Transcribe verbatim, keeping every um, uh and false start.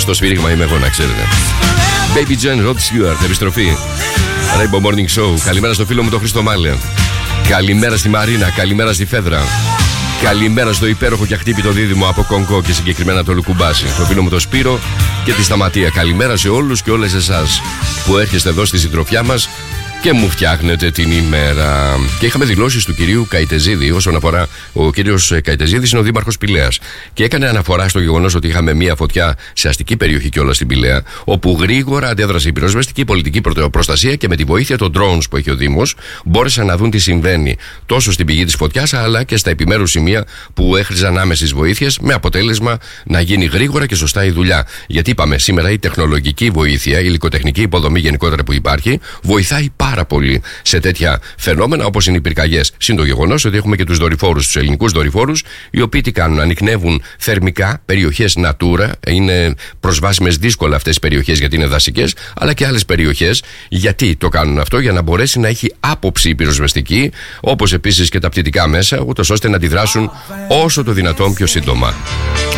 Στο σφύριγμα είμαι εγώ, να ξέρετε. Baby Jen, Rod Stewart, επιστροφή. Rainbow Morning Show. Καλημέρα στο φίλο μου τον Χρήστο Μάλε. Καλημέρα στη Μαρίνα, καλημέρα στη Φέδρα. Καλημέρα στο υπέροχο και αχτύπητο δίδυμο από Κονκό και συγκεκριμένα το Λουκουμπάσι. Το φίλο μου το Σπύρο και τη Σταματία. Καλημέρα σε όλους και όλες εσάς που έρχεστε εδώ στη συντροφιά μας και μου φτιάχνετε την ημέρα. Και είχαμε δηλώσεις του κυρίου Καϊτεζίδη όσον αφορά. Ο κύριος Καϊτεζίδης είναι ο δήμαρχος Πηλαίας. Και έκανε αναφορά στο γεγονός ότι είχαμε μία φωτιά σε αστική περιοχή κιόλας στην Πηλαία, όπου γρήγορα αντέδρασε η πυροσβεστική πολιτική προστασία και με τη βοήθεια των drones που έχει ο Δήμος μπόρεσαν να δουν τι συμβαίνει τόσο στην πηγή της φωτιάς αλλά και στα επιμέρους σημεία που έχριζαν άμεσες βοήθειες, με αποτέλεσμα να γίνει γρήγορα και σωστά η δουλειά. Γιατί είπαμε σήμερα η τεχνολογική βοήθεια, η υλικοτεχνική υποδομή γενικότερα που υπάρχει, βοηθάει πάρα πάρα πολύ σε τέτοια φαινόμενα όπως είναι οι πυρκαγιές. Συν το γεγονός ότι έχουμε και τους δορυφόρους, τους ελληνικούς δορυφόρους, οι οποίοι τι κάνουν, ανιχνεύουν θερμικά περιοχές Natura. Είναι προσβάσιμες δύσκολα αυτές οι περιοχές γιατί είναι δασικές, αλλά και άλλες περιοχές. Γιατί το κάνουν αυτό? Για να μπορέσει να έχει άποψη η πυροσβεστική, όπως επίσης και τα πτυτικά μέσα, ούτως ώστε να αντιδράσουν όσο το δυνατόν πιο σύντομα.